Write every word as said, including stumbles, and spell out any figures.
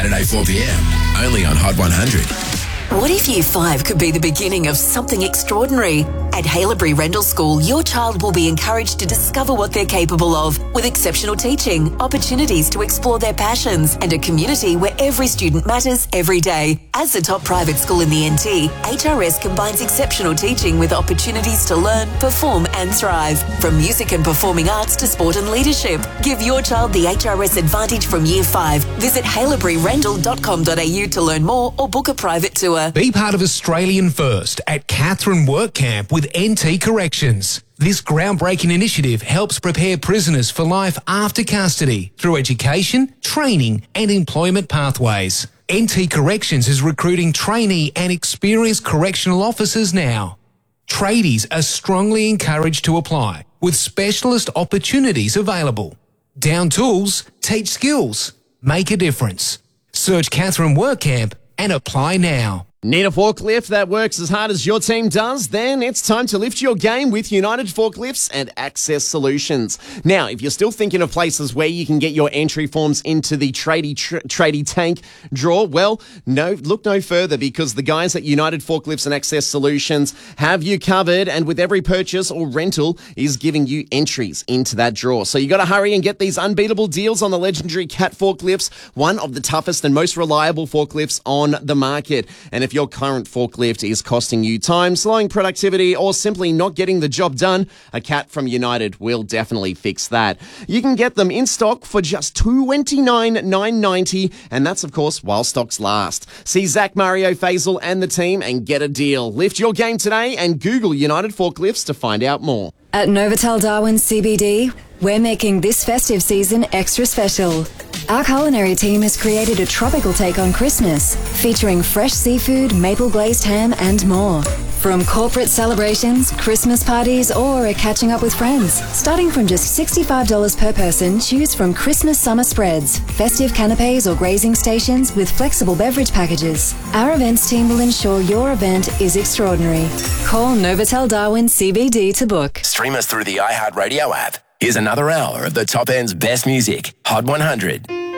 Saturday four p.m. Only on Hot one hundred. What if Year five could be the beginning of something extraordinary? At Haileybury Rendell School, your child will be encouraged to discover what they're capable of with exceptional teaching, opportunities to explore their passions, and a community where every student matters every day. As the top private school in the N T, H R S combines exceptional teaching with opportunities to learn, perform and thrive. From music and performing arts to sport and leadership, give your child the H R S advantage from Year five. Visit haileybury rendell dot com dot a u to learn more or book a private tour. Be part of Australian First at Catherine Work Camp with N T Corrections. This groundbreaking initiative helps prepare prisoners for life after custody through education, training and employment pathways. N T Corrections is recruiting trainee and experienced correctional officers now. Tradies are strongly encouraged to apply with specialist opportunities available. Down tools, teach skills, make a difference. Search Catherine Work Camp and apply now. Need a forklift that works as hard as your team does? Then it's time to lift your game with United Forklifts and Access Solutions. Now, if you're still thinking of places where you can get your entry forms into the tradie tr- tradie tank draw, well, no, look no further, because the guys at United Forklifts and Access Solutions have you covered, and with every purchase or rental is giving you entries into that draw. So you got to hurry and get these unbeatable deals on the legendary Cat forklifts, one of the toughest and most reliable forklifts on the market. And if If your current forklift is costing you time, slowing productivity, or simply not getting the job done, a Cat from United will definitely fix that. You can get them in stock for just twenty-nine thousand nine hundred ninety dollars, and that's, of course, while stocks last. See Zach, Mario, Faisal and the team and get a deal. Lift your game today and Google United Forklifts to find out more. At Novotel Darwin C B D, we're making this festive season extra special. Our culinary team has created a tropical take on Christmas, featuring fresh seafood, maple glazed ham and more. From corporate celebrations, Christmas parties or a catching up with friends. Starting from just sixty-five dollars per person, choose from Christmas summer spreads, festive canapes or grazing stations with flexible beverage packages. Our events team will ensure your event is extraordinary. Call Novotel Darwin C B D to book. Stream us through the iHeartRadio app. Here's another hour of the top end's best music. Hot one hundred.